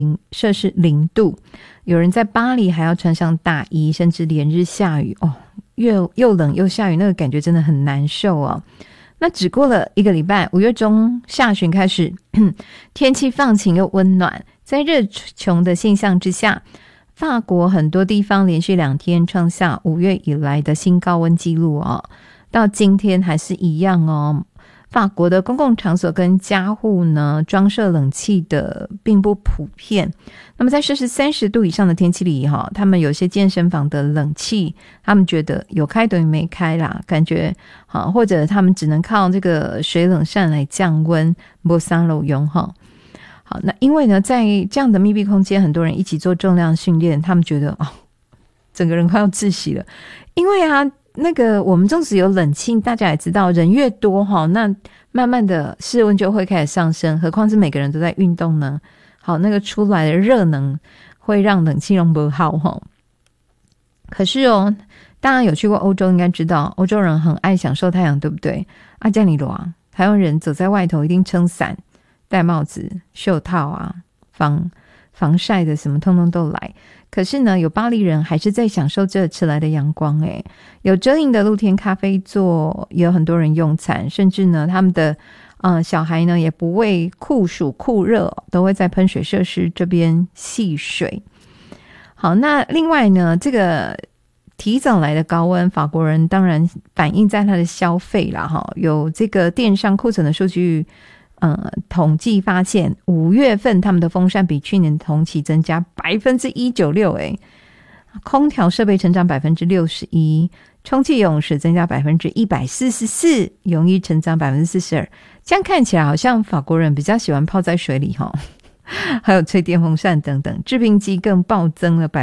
摄氏0度，有人在巴黎还要穿上大衣，甚至连日下雨哦，又冷又下雨，那个感觉真的很难受哦。那只过了1个礼拜，5月中下旬开始天气放晴又温暖，在热穷的现象之下，法国很多地方连续2天创下5月以来的新高温纪录哦，到今天还是一样哦。法国的公共场所跟家户呢，装设冷气的并不普遍。那么在摄氏30度以上的天气里他们有些健身房的冷气，他们觉得有开等于没开啦，感觉或者他们只能靠这个水冷扇来降温，没啥路用好，那因为呢，在这样的密闭空间，很多人一起做重量训练，他们觉得整个人快要窒息了。因为那个我们纵使有冷气，大家也知道人越多那慢慢的室温就会开始上升，何况是每个人都在运动呢。好，那个出来的热能会让冷气用不好可是大家有去过欧洲应该知道，欧洲人很爱享受太阳，对不对？这样你台湾人走在外头一定撑伞、戴帽子、袖套防晒的什么通通都来。可是呢，有巴黎人还是在享受这迟来的阳光有遮阴的露天咖啡座，也有很多人用餐，甚至呢他们的小孩呢也不畏酷暑酷热，都会在喷水设施这边戏水。好，那另外呢，这个提早来的高温，法国人当然反映在他的消费啦有这个电商库存的数据统计发现5月份他们的风扇比去年同期增加 196%， 空调设备成长 61%， 充气游泳池增加 144%， 泳衣成长 42%。 这样看起来好像法国人比较喜欢泡在水里还有吹电风扇等等，制冰机更暴增了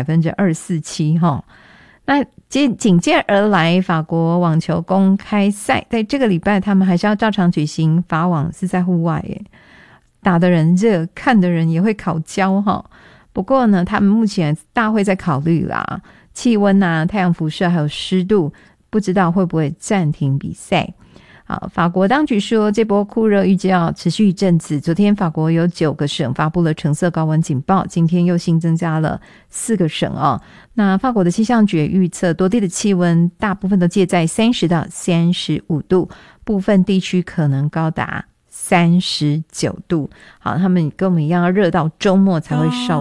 247%。那紧接而来，法国网球公开赛在这个礼拜他们还是要照常举行，法网是在户外打的人热，看的人也会烤焦不过呢，他们目前大会在考虑啦，气温太阳辐射还有湿度，不知道会不会暂停比赛。好，法国当局说这波酷热预计要持续一阵子。昨天法国有9个省发布了橙色高温警报，今天又新增加了4个省那法国的气象局预测多地的气温大部分都介在30到35度，部分地区可能高达39度。好，他们跟我们一样要热到周末才会烧